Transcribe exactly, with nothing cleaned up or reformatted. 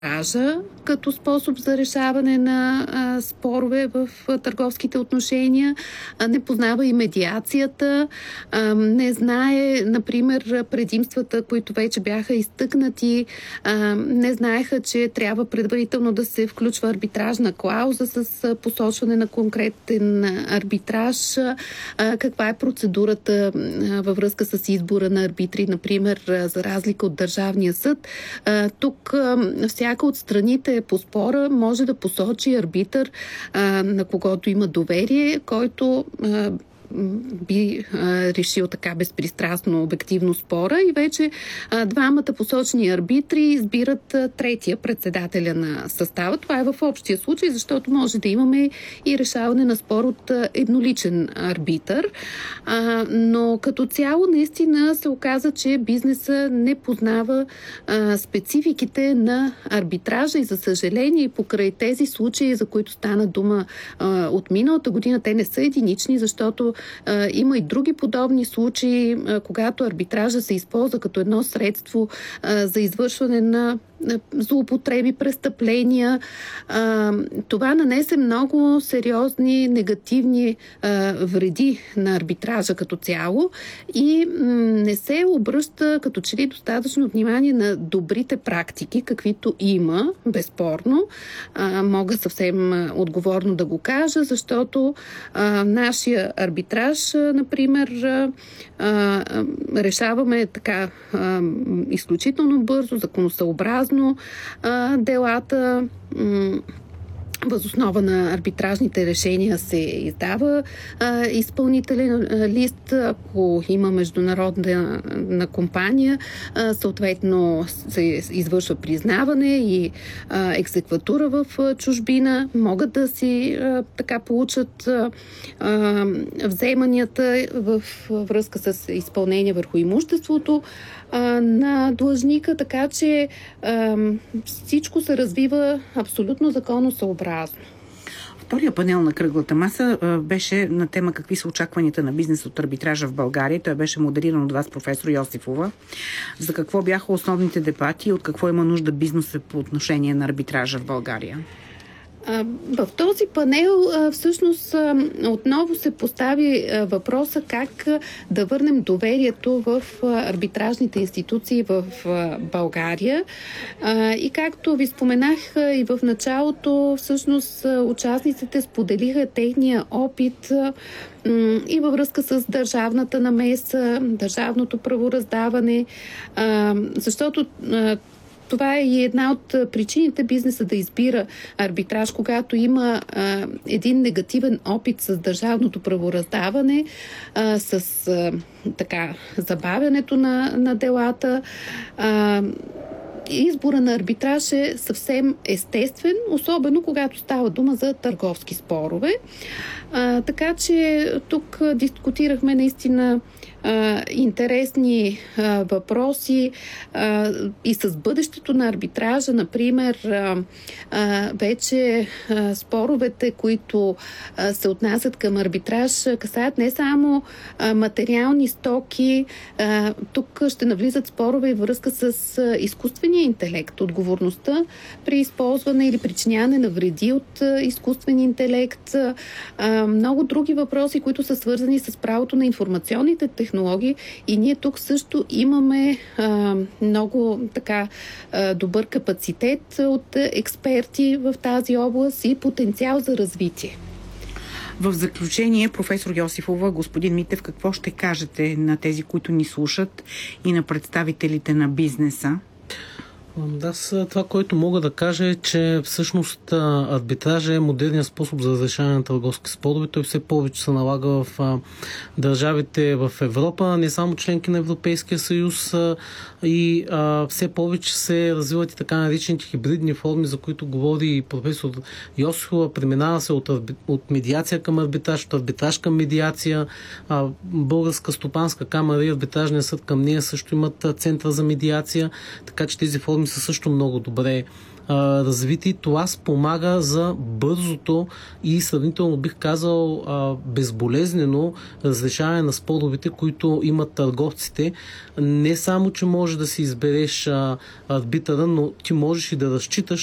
арбитража като способ за решаване на а, спорове в а, търговските отношения, а, не познава и медиацията, а, не знае, например, предимствата, които вече бяха изтъкнати, а, не знаеха, че трябва предварително да се включва арбитражна клауза с а, посочване на конкретен арбитраж, а, каква е процедурата а, във връзка с избора на арбитри, например, а, за разлика от Държавния съд. А, тук а, всяка от страните по спора може да посочи арбитър, а, на когото има доверие, който а, би а, решил така безпристрастно, обективно спора и вече а, двамата посочни арбитри избират а, третия председателя на състава. Това е в общия случай, защото може да имаме и решаване на спор от а, едноличен арбитър. А, но като цяло наистина се оказа, че бизнеса не познава а, спецификите на арбитража и за съжаление покрай тези случаи, за които стана дума а, от миналата година, те не са единични, защото Uh, има и други подобни случаи, uh, когато арбитража се използва като едно средство uh, за извършване на злоупотреби, престъпления. А, това нанесе много сериозни негативни а, вреди на арбитража като цяло и м- не се обръща като че ли достатъчно внимание на добрите практики, каквито има, безспорно. А, мога съвсем а, отговорно да го кажа, защото а, нашия арбитраж, а, например, а, а, решаваме така а, изключително бързо, законосъобразно делата. Въз основа на арбитражните решения се издава а, изпълнителен а, лист, ако има международна на компания, а, съответно се извършва признаване и а, екзекватура в а, чужбина. Могат да си а, така получат а, а, вземанията в връзка с изпълнение върху имуществото а, на длъжника, така че а, всичко се развива абсолютно законосъобразно. Втория панел на кръглата маса а, беше на тема какви са очакванията на бизнес от арбитража в България. Той беше модериран от вас, професор Йосифова. За какво бяха основните дебати и от какво има нужда бизнеса по отношение на арбитража в България? В този панел всъщност отново се постави въпроса как да върнем доверието в арбитражните институции в България. И както ви споменах и в началото, всъщност участниците споделиха техния опит и във връзка с държавната намеса, държавното правораздаване, защото това е и една от причините бизнеса да избира арбитраж, когато има а, един негативен опит с държавното правораздаване, а, с а, така, забавянето на, на делата. А, избора на арбитраж е съвсем естествен, особено когато става дума за търговски спорове. А, така че тук дискутирахме наистина а, интересни а, въпроси а, и с бъдещето на арбитража, например, а, а, вече а, споровете, които а, се отнасят към арбитраж, касаят не само а, материални стоки, а, тук ще навлизат спорове и връзка с а, изкуствения интелект, отговорността при използване или причиняване на вреди от а, изкуствен интелект, а, много други въпроси, които са свързани с правото на информационните технологии и ние тук също имаме а, много така а, добър капацитет от експерти в тази област и потенциал за развитие. В заключение, професор Йосифова, господин Митев, какво ще кажете на тези, които ни слушат и на представителите на бизнеса? Да, това, което мога да кажа е, че всъщност арбитража е модерният способ за разрешаване на търговски спорове. Той все повече се налага в а, държавите в Европа, не само членки на Европейския съюз а, и а, все повече се развиват и така наречените хибридни форми, за които говори професор Йосифова. Преминава се от, от медиация към арбитраж, от арбитраж към медиация. А, Българска стопанска камара и арбитражния съд към нея също имат център за медиация, така че тези форми са също много добре а, развити. Това спомага за бързото и сравнително, бих казал, а, безболезнено разрешаване на споровете, които имат търговците. Не само, че може да си избереш а, арбитъра, но ти можеш и да разчиташ